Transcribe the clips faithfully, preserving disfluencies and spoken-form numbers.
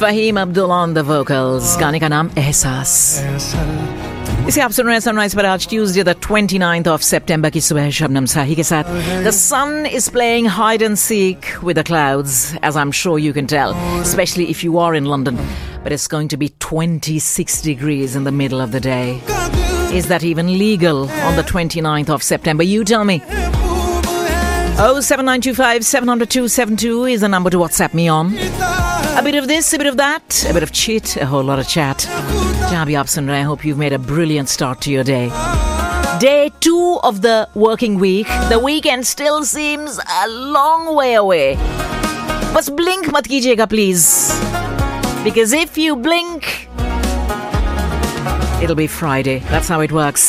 Fahim Abdul on the vocals. गाने का नाम एहसास. इसे आप सुन रहे हैं सनराइज पर आज Tuesday the twenty-ninth of September की सुबह शबनम साही के साथ. The sun is playing hide and seek with the clouds, as I'm sure you can tell, especially if you are in London. But it's going to be twenty-six degrees in the middle of the day. Is that even legal on the twenty-ninth of September? You tell me. oh seven nine two five seven zero two seven two is the number to WhatsApp me on. A bit of this, a bit of that, a bit of chit, a whole lot of chat. Jab aap sun rahe, I hope you've made a brilliant start to your day. Day two of the working week. The weekend still seems a long way away. Bas blink mat kijiyega please. Because if you blink, it'll be Friday. That's how it works.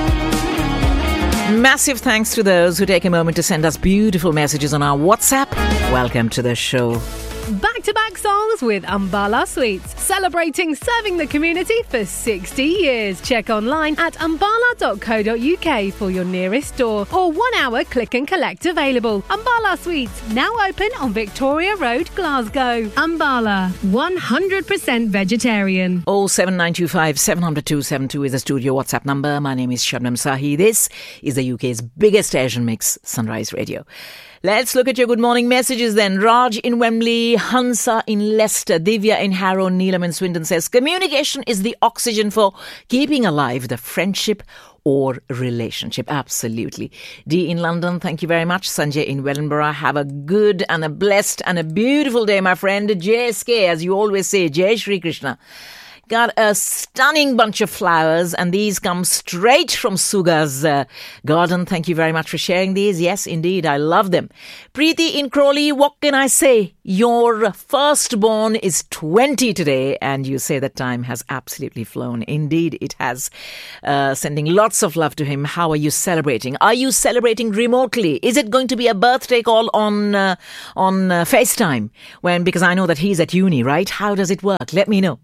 Massive thanks to those who take a moment to send us beautiful messages on our WhatsApp. Welcome to the show. Back-to-back songs with Ambala Sweets, celebrating serving the community for sixty years. Check online at ambala dot co dot uk for your nearest store or one-hour click and collect available. Ambala Sweets, now open on Victoria Road, Glasgow. Ambala, one hundred percent vegetarian. oh seven nine two five seven zero two seven two is the studio WhatsApp number. My name is Shabnam Sahi. This is the U K's biggest Asian mix, Sunrise Radio. Let's look at your good morning messages then. Raj in Wembley, Hansa in Leicester, Divya in Harrow, Neelam in Swindon says, communication is the oxygen for keeping alive the friendship or relationship. Absolutely. D in London, thank you very much. Sanjay in Wellingborough, have a good and a blessed and a beautiful day, my friend. J S K, as you always say, Jai Shri Krishna. Got a stunning bunch of flowers, and these come straight from Suga's uh, garden. Thank you very much for sharing these. Yes, indeed, I love them. Preeti in Crawley, what can I say? Your firstborn is twenty today, and you say that time has absolutely flown. Indeed, it has. Uh, sending lots of love to him. How are you celebrating? Are you celebrating remotely? Is it going to be a birthday call on uh, on uh, FaceTime? When because I know that he's at uni, right? How does it work? Let me know.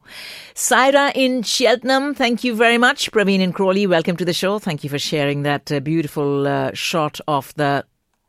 Saira in Cheltenham, thank you very much. Praveen in Crawley, welcome to the show. Thank you for sharing that uh, beautiful uh, shot of the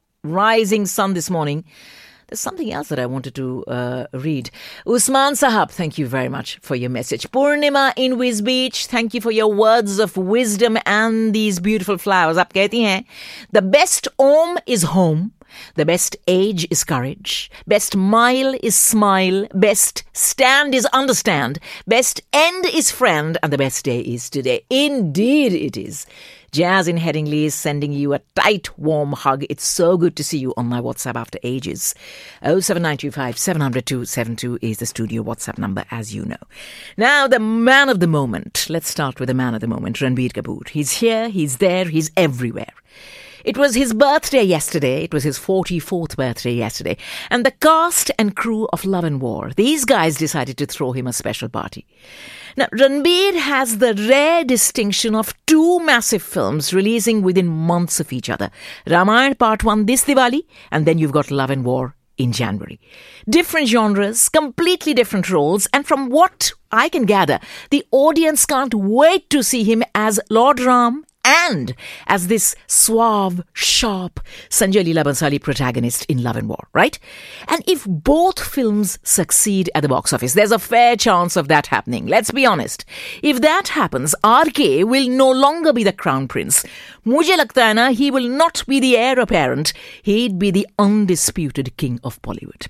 rising sun this morning. There's something else that I wanted to uh, read. Usman Sahab, thank you very much for your message. Purnima in Wiz Beach, thank you for your words of wisdom and these beautiful flowers. Aap kehti hain, the best om is home. The best age is courage. Best mile is smile. Best stand is understand. Best end is friend. And the best day is today. Indeed it is. Jazz in Headingley is sending you a tight, warm hug. It's so good to see you on my WhatsApp after ages. oh seven nine two five seven zero two seven two is the studio WhatsApp number, as you know. Now, the man of the moment. Let's start with the man of the moment, Ranbir Kapoor. He's here, he's there, he's everywhere. It was his birthday yesterday. It was his forty-fourth birthday yesterday. And the cast and crew of Love and War, these guys decided to throw him a special party. Now, Ranbir has the rare distinction of two massive films releasing within months of each other. Ramayana Part one this Diwali, and then you've got Love and War in January. Different genres, completely different roles, and from what I can gather, the audience can't wait to see him as Lord Ram and as this suave, sharp Sanjay Leela Bhansali protagonist in Love and War, right? And if both films succeed at the box office, there's a fair chance of that happening. Let's be honest. If that happens, R K will no longer be the crown prince. Mujhe lagta hai na, he will not be the heir apparent. He'd be the undisputed king of Bollywood.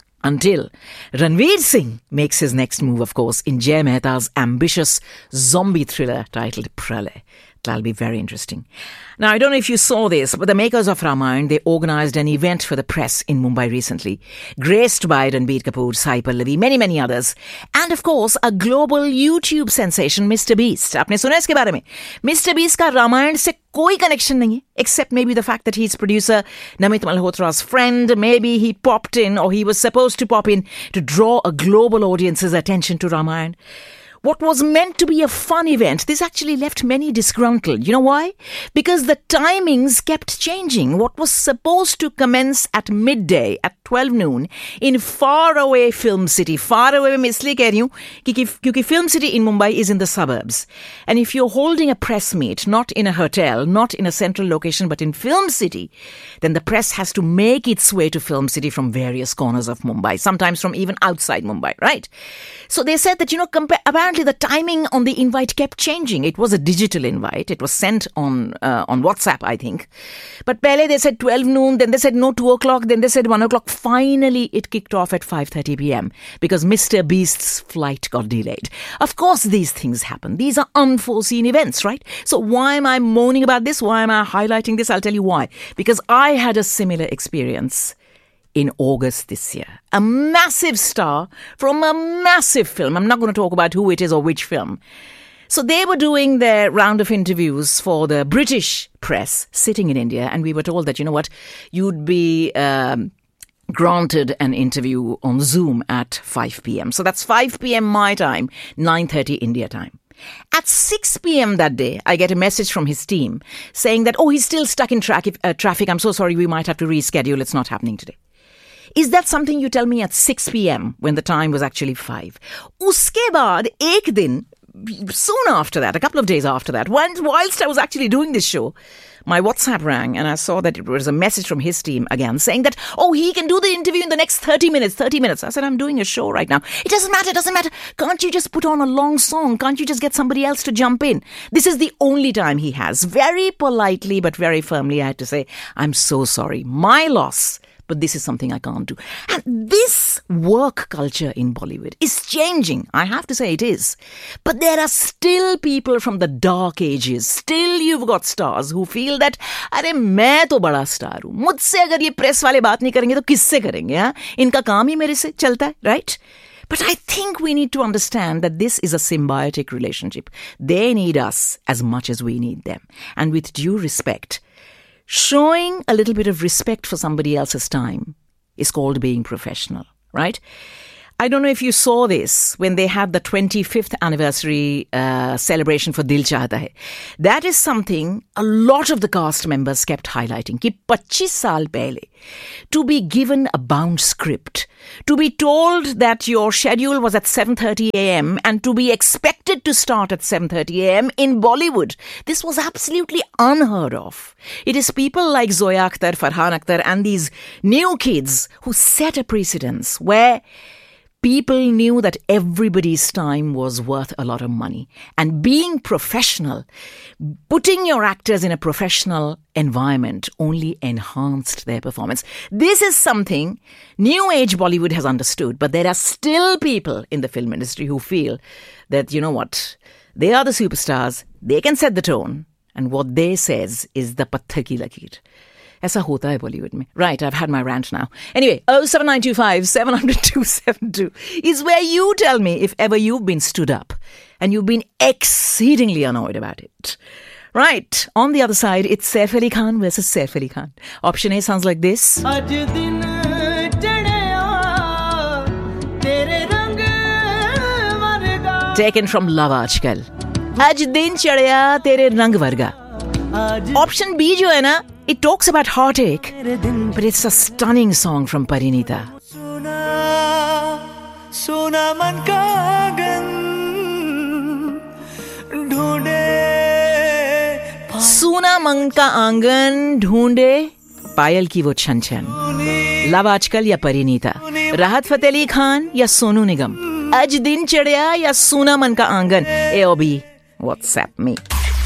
Until Ranveer Singh makes his next move, of course, in Jay Mehta's ambitious zombie thriller titled Pralay. That'll be very interesting. Now, I don't know if you saw this, but the makers of Ramayana, they organised an event for the press in Mumbai recently, graced by Ranbir Kapoor, Sai Pallavi, many, many others. And, of course, a global YouTube sensation, Mister Beast. Aapne suna iske bare mein? Mister Beast ka Ramayana se koi connection nahi hai, except maybe the fact that he's producer Namit Malhotra's friend. Maybe he popped in, or he was supposed to pop in, to draw a global audience's attention to Ramayana. what was meant to be a fun event, this actually left many disgruntled. You know why? Because the timings kept changing. What was supposed to commence at midday, at twelve noon, in faraway Film City. Far away, मैं इसलिए कह रही हूँ क्योंकि Film City in Mumbai is in the suburbs. And if you're holding a press meet, not in a hotel, not in a central location, but in Film City, then the press has to make its way to Film City from various corners of Mumbai, sometimes from even outside Mumbai, right? So they said that, you know, compa- apparently the timing on the invite kept changing. It was a digital invite. It was sent on uh, on WhatsApp, I think. But pehle they said twelve noon, then they said no, two o'clock, then they said one o'clock. Finally, it kicked off at five thirty p.m. because Mister Beast's flight got delayed. Of course, these things happen. These are unforeseen events, right? So why am I moaning about this? Why am I highlighting this? I'll tell you why. Because I had a similar experience in August this year. A massive star from a massive film. I'm not going to talk about who it is or which film. So they were doing their round of interviews for the British press sitting in India, and we were told that, you know what, you'd be um, granted an interview on Zoom at five p.m. So that's five p.m. my time, nine thirty India time. At six p.m. that day, I get a message from his team saying that, oh, he's still stuck in tra- uh, traffic. I'm so sorry, we might have to reschedule. It's not happening today. Is that something you tell me at six p.m. when the time was actually five? Uske baad, ek din, soon after that, a couple of days after that, whilst I was actually doing this show, my WhatsApp rang and I saw that it was a message from his team again saying that, oh, he can do the interview in the next thirty minutes, thirty minutes. I said, I'm doing a show right now. It doesn't matter, it doesn't matter. Can't you just put on a long song? Can't you just get somebody else to jump in? This is the only time he has. Very politely but very firmly, I had to say, I'm so sorry. My loss. But this is something I can't do. And this work culture in Bollywood is changing. I have to say it is. But there are still people from the dark ages. Still you've got stars who feel that, अरे मैं तो बड़ा star हूँ. मुझसे अगर ये press वाले बात नहीं करेंगे तो किससे करेंगे? हाँ? इनका काम ही मेरे से चलता है, right? But I think we need to understand that this is a symbiotic relationship. They need us as much as we need them. And with due respect, showing a little bit of respect for somebody else's time is called being professional, right? I don't know if you saw this when they had the twenty-fifth anniversary uh, celebration for Dil Chahta Hai. That is something a lot of the cast members kept highlighting. Ki twenty-five saal pehle, to be given a bound script, to be told that your schedule was at seven thirty a.m. and to be expected to start at seven thirty a.m. in Bollywood. This was absolutely unheard of. It is people like Zoya Akhtar, Farhan Akhtar and these new kids who set a precedence where people knew that everybody's time was worth a lot of money. And being professional, putting your actors in a professional environment only enhanced their performance. This is something New Age Bollywood has understood. But there are still people in the film industry who feel that, you know what, they are the superstars, they can set the tone. And what they says is the patthar ki lakeer. ऐसा होता है बॉलीवुड में. Right, I've had my rant now. Anyway, oh seven nine two five seven zero zero two seven two is where you tell me if ever you've been stood up and you've been exceedingly annoyed about it. Right, on the other side, it's Saif Ali Khan versus Saif Ali Khan. Option A sounds like this. Taken from Love Aajkal. Aaj din chadya tere rang varga. Option B jo hai na, it talks about heartache, but it's a stunning song from Parinita. Suna man ka aangan dhoonde, Suna man ka aangan dhoonde, Payal ki wo chan chan. Love Aajkal ya Parinita, Rahat Fateh Ali Khan ya Sonu Nigam, Aaj din chadya ya Suna man ka aangan. A or B, WhatsApp me.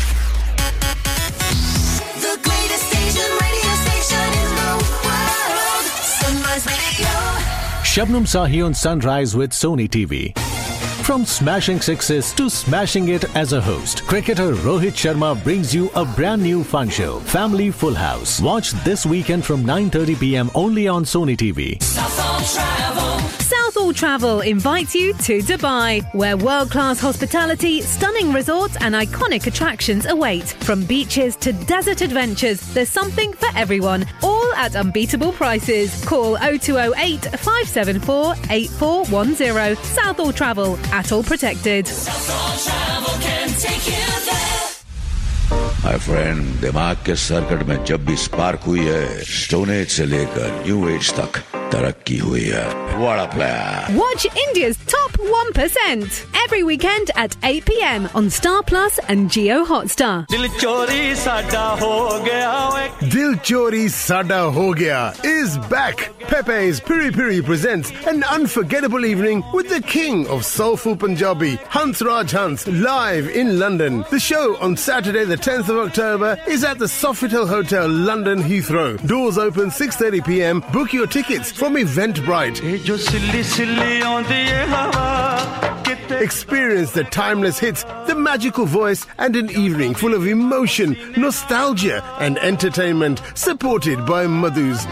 Shabnam Sahi on Sunrise with Sony T V. From smashing sixes to smashing it as a host, cricketer Rohit Sharma brings you a brand new fun show, Family Full House. Watch this weekend from nine thirty p.m. only on Sony T V. Southall Travel. Southall Travel invites you to Dubai, where world-class hospitality, stunning resorts and iconic attractions await. From beaches to desert adventures, there's something for everyone. All travel at unbeatable prices. Call oh two oh eight, five seven four, eight four one oh. Southall Travel, at all protected. Southall Travel can take you there. My friend, दिमाग के circuit में जब भी spark हुई है, stone age से लेकर new age तक तरक्की हुई है. What a player! Watch India's top one percent every weekend at eight p.m. on Star Plus and Jio Hotstar. Dil chori sada ho gaya. Dil Chori Sada Ho Gaya is back. Pepe's Piri Piri presents an unforgettable evening with the king of soulful Punjabi, Hans Raj Hans, live in London. The show on Saturday the tenth of October is at the Sofitel Hotel, London Heathrow. Doors open six thirty p.m. Book your tickets from Eventbrite. Experience the timeless hits, the magical voice, and an evening full of emotion, nostalgia, and entertainment, supported by Madhus.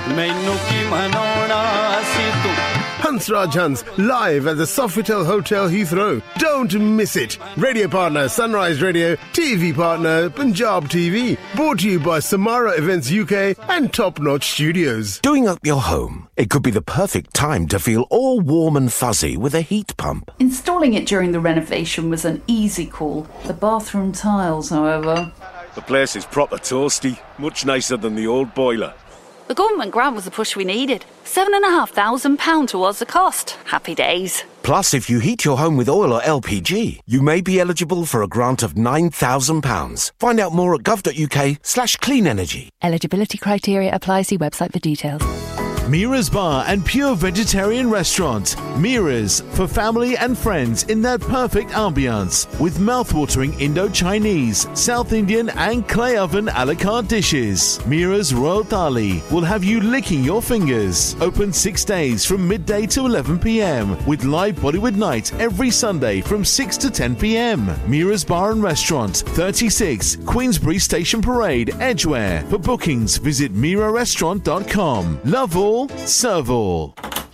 Hans Raj Hans, live at the Sofitel Hotel Heathrow. Don't miss it. Radio partner Sunrise Radio, T V partner Punjab T V. Brought to you by Samara Events U K and Top Notch Studios. Doing up your home, it could be the perfect time to feel all warm and fuzzy with a heat pump. Installing it during the renovation was an easy call. The bathroom tiles, however. The place is proper toasty, much nicer than the old boiler. The government grant was the push we needed. Seven and a half thousand pounds towards the cost. Happy days. Plus, if you heat your home with oil or L P G, you may be eligible for a grant of nine thousand pounds. Find out more at gov.uk slash clean energy. Eligibility criteria apply. See website for details. Mira's Bar and Pure Vegetarian Restaurant. Mira's, for family and friends in that perfect ambience. With mouthwatering Indo-Chinese, South Indian and clay oven a la carte dishes. Mira's Royal Thali will have you licking your fingers. Open six days from midday to eleven p.m. with live Bollywood night every Sunday from six to ten p.m. Mira's Bar and Restaurant, thirty-six Queensbury Station Parade, Edgware. For bookings, visit mira restaurant dot com. Love all, serve all.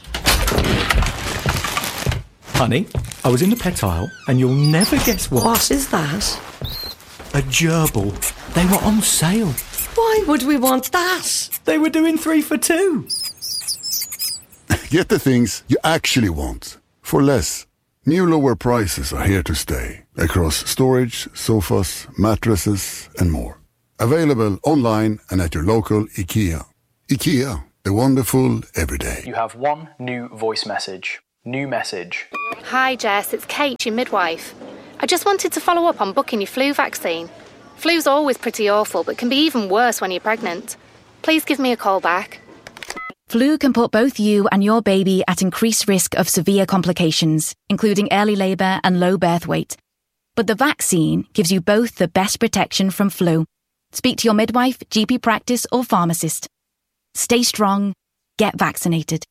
Honey, I was in the pet aisle and you'll never guess what. What is that? A gerbil. They were on sale. Why would we want that? They were doing three for two. Get the things you actually want for less. New lower prices are here to stay across storage, sofas, mattresses and more. Available online and at your local IKEA. IKEA, the wonderful everyday. You have one new voice message. New message. Hi Jess, it's Kate, your midwife. I just wanted to follow up on booking your flu vaccine. Flu's always pretty awful, but can be even worse when you're pregnant. Please give me a call back. Flu can put both you and your baby at increased risk of severe complications, including early labour and low birth weight. But the vaccine gives you both the best protection from flu. Speak to your midwife, G P practice or pharmacist. Stay strong. Get vaccinated.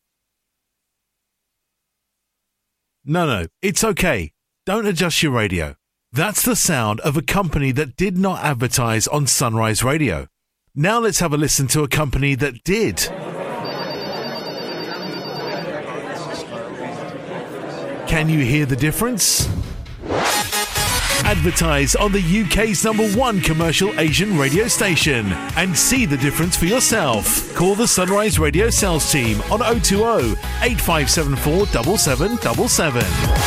No, no, it's okay. Don't adjust your radio. That's the sound of a company that did not advertise on Sunrise Radio. Now let's have a listen to a company that did. Can you hear the difference? Advertise on the U K's number one commercial Asian radio station and see the difference for yourself. Call the Sunrise Radio sales team on oh two oh, eight five seven four, seven seven seven seven.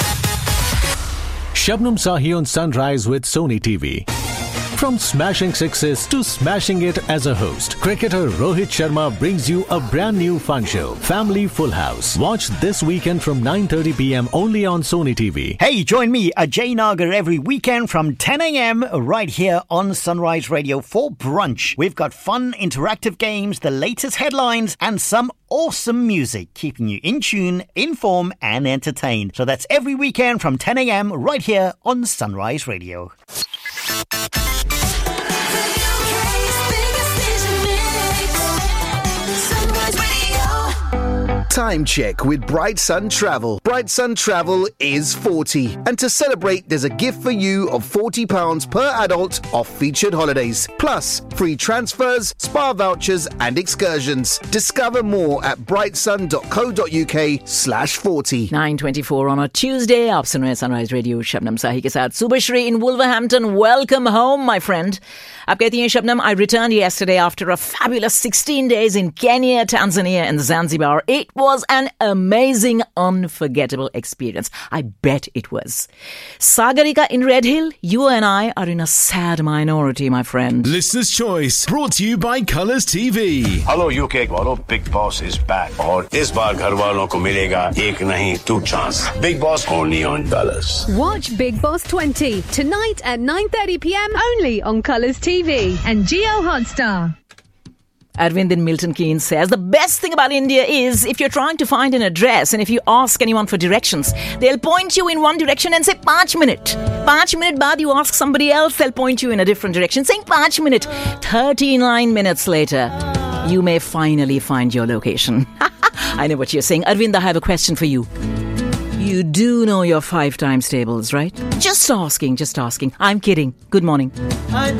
Shabnam Sahi on Sunrise with Sony T V. From smashing sixes to smashing it as a host, cricketer Rohit Sharma brings you a brand new fun show, Family Full House. Watch this weekend from nine thirty p.m. only on Sony T V. Hey, join me, Ajay Nagar, every weekend from ten a.m. right here on Sunrise Radio for brunch. We've got fun, interactive games, the latest headlines, and some awesome music, keeping you in tune, informed, and entertained. So that's every weekend from ten a.m. right here on Sunrise Radio. Time check with Bright Sun Travel. Bright Sun Travel is forty. And to celebrate, there's a gift for you of forty pounds per adult off featured holidays. Plus, free transfers, spa vouchers and excursions. Discover more at brightsun.co.uk slash 40. nine twenty-four on a Tuesday. आप सुन रहे हैं Sunrise Radio, Shabnam Sahi के साथ. Subhashri in Wolverhampton. Welcome home, my friend. अब कहती हैं Shabnam, I returned yesterday after a fabulous sixteen days in Kenya, Tanzania and Zanzibar. It was an amazing, unforgettable experience. I bet it was. Sagarika in Red Hill, you and I are in a sad minority, my friend. Listener's Choice, brought to you by Colours T V. Hello U K वालों, Big Boss is back. और इस बार घर वालों को मिलेगा एक नहीं two chance. Big Boss only on Colours. Watch Big Boss twenty tonight at nine thirty p.m. only on Colours T V and Geo Hotstar. Arvind in Milton Keynes says, the best thing about India is if you're trying to find an address and if you ask anyone for directions, they'll point you in one direction and say five minute. five minute baad you ask somebody else, they'll point you in a different direction saying five minute. thirty-nine minutes later, you may finally find your location. I know what you're saying. Arvind, I have a question for you. You do know your five times tables, right? Just asking, just asking. I'm kidding. Good morning.